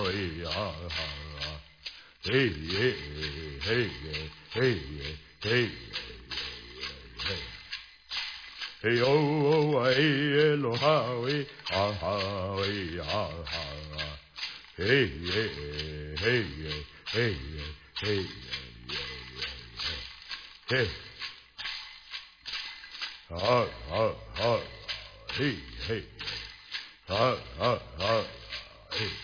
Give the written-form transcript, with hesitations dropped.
hey, hey, hey, hey, hey, hey, hey. Hey, oh, hey, lo, ha, hey, ha, hey, ha. Hey, hey, hey, hey, hey, hey. Ha, hey, hey. Ha, hey.